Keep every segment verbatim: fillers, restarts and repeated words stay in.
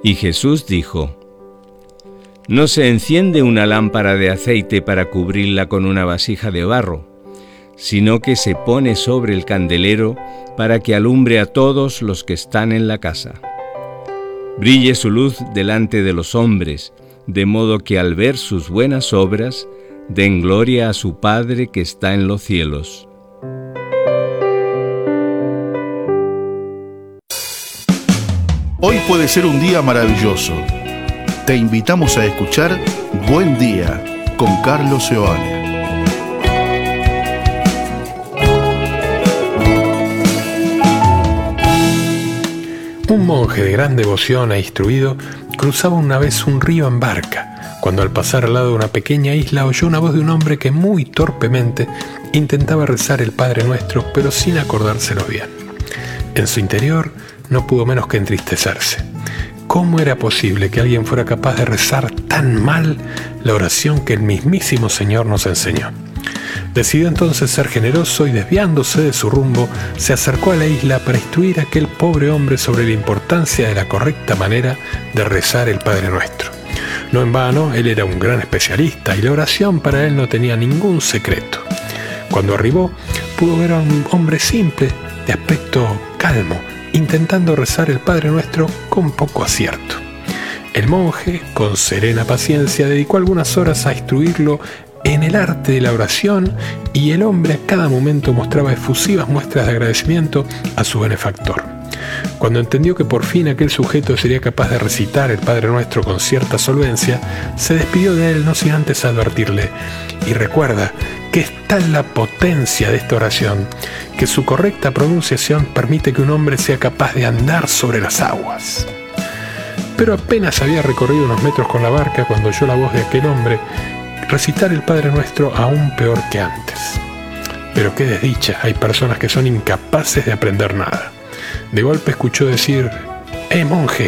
Y Jesús dijo: No se enciende una lámpara de aceite para cubrirla con una vasija de barro, sino que se pone sobre el candelero para que alumbre a todos los que están en la casa. Brille su luz delante de los hombres, de modo que al ver sus buenas obras, den gloria a su Padre que está en los cielos. Hoy puede ser un día maravilloso. Te invitamos a escuchar Buen Día con Carlos Seoane. Un monje de gran devoción e instruido cruzaba una vez un río en barca, cuando al pasar al lado de una pequeña isla oyó una voz de un hombre que muy torpemente intentaba rezar el Padre Nuestro, pero sin acordárselo bien. En su interior no pudo menos que entristecerse. ¿Cómo era posible que alguien fuera capaz de rezar tan mal la oración que el mismísimo Señor nos enseñó? Decidió entonces ser generoso y, desviándose de su rumbo, se acercó a la isla para instruir a aquel pobre hombre sobre la importancia de la correcta manera de rezar el Padre Nuestro. No en vano, él era un gran especialista y la oración para él no tenía ningún secreto. Cuando arribó, pudo ver a un hombre simple, de aspecto calmo, intentando rezar el Padre Nuestro con poco acierto. El monje, con serena paciencia, dedicó algunas horas a instruirlo en el arte de la oración, y el hombre a cada momento mostraba efusivas muestras de agradecimiento a su benefactor. Cuando entendió que por fin aquel sujeto sería capaz de recitar el Padre Nuestro con cierta solvencia, se despidió de él no sin antes advertirle: y recuerda que es tal la potencia de esta oración que su correcta pronunciación permite que un hombre sea capaz de andar sobre las aguas. Pero apenas había recorrido unos metros con la barca cuando oyó la voz de aquel hombre recitar el Padre Nuestro aún peor que antes. Pero qué desdicha, hay personas que son incapaces de aprender nada. De golpe escuchó decir: ¡Eh, monje!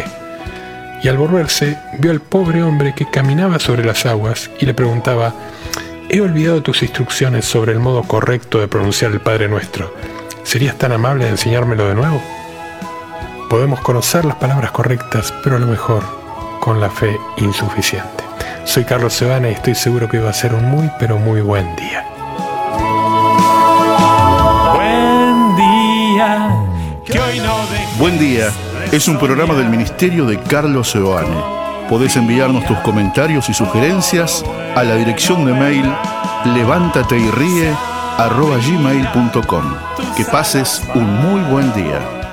Y al volverse, vio al pobre hombre que caminaba sobre las aguas y le preguntaba: he olvidado tus instrucciones sobre el modo correcto de pronunciar el Padre Nuestro. ¿Serías tan amable de enseñármelo de nuevo? Podemos conocer las palabras correctas, pero a lo mejor con la fe insuficiente. Soy Carlos Seoane y estoy seguro que va a ser un muy, pero muy buen día. Buen día, que hoy no dejes. Buen Día es un programa del Ministerio de Carlos Seoane. Podés enviarnos tus comentarios y sugerencias a la dirección de mail levántate y ríe arroba gmail punto com. Que pases un muy buen día.